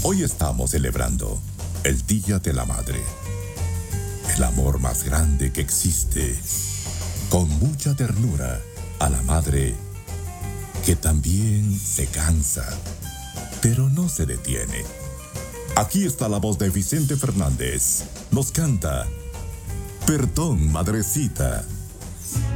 Hoy estamos celebrando el Día de la Madre, el amor más grande que existe, con mucha ternura a la madre que también se cansa, pero no se detiene. Aquí está la voz de Vicente Fernández. Nos canta Perdón, Madrecita.